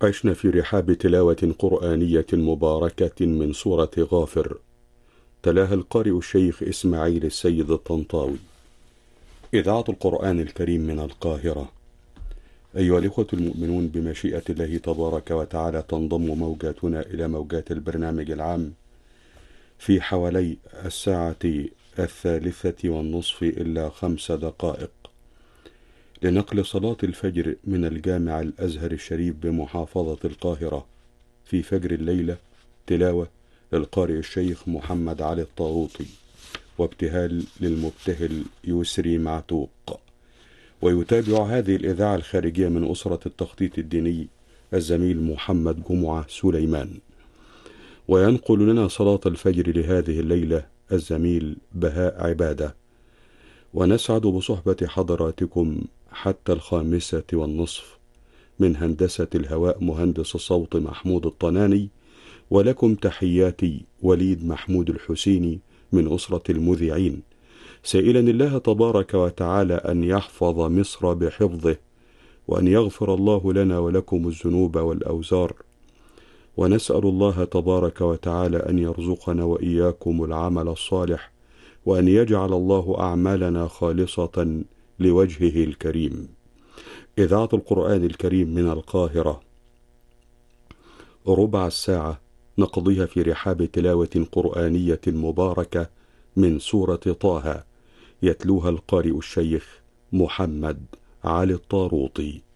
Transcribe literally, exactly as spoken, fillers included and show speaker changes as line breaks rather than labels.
عشنا في رحاب تلاوة قرآنية مباركة من سورة غافر، تلاها القارئ الشيخ إسماعيل السيد الطنطاوي. إذاعة القرآن الكريم من القاهرة. أيها الإخوة المؤمنون، بمشيئة الله تبارك وتعالى تنضم موجاتنا إلى موجات البرنامج العام في حوالي الساعة الثالثة والنصف إلا خمس دقائق لنقل صلاة الفجر من الجامع الأزهر الشريف بمحافظة القاهرة. في فجر الليلة تلاوة للقارئ الشيخ محمد علي الطاروطي، وابتهال للمبتهل يسري معتوق. ويتابع هذه الإذاعة الخارجية من أسرة التخطيط الديني الزميل محمد جمعة سليمان. وينقل لنا صلاة الفجر لهذه الليلة الزميل بهاء عبادة. ونسعد بصحبة حضراتكم حتى الخامسة والنصف. من هندسة الهواء مهندس الصوت محمود الطناني، ولكم تحياتي وليد محمود الحسيني من أسرة المذيعين، سائلا الله تبارك وتعالى أن يحفظ مصر بحفظه، وأن يغفر الله لنا ولكم الذنوب والأوزار. ونسأل الله تبارك وتعالى أن يرزقنا وإياكم العمل الصالح، وأن يجعل الله أعمالنا خالصة لوجهه الكريم. إذاعة القرآن الكريم من القاهرة. ربع الساعة نقضيها في رحاب تلاوة قرآنية مباركة من سورة طه، يتلوها القارئ الشيخ محمد علي الطاروطي.